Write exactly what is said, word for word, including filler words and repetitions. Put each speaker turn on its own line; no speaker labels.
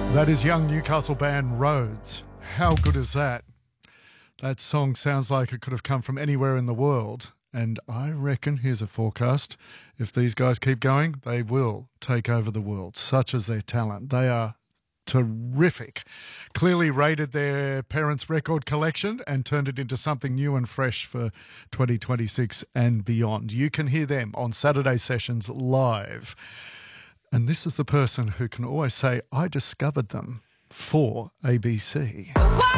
That is young Newcastle band Rhodes. How good is that? That song sounds like it could have come from anywhere in the world. And I reckon, here's a forecast, if these guys keep going, they will take over the world. Such is their talent. They are terrific. Clearly raided their parents' record collection and turned it into something new and fresh for twenty twenty-six and beyond. You can hear them on Saturday sessions live. And this is the person who can always say, I discovered them for A B C.
Why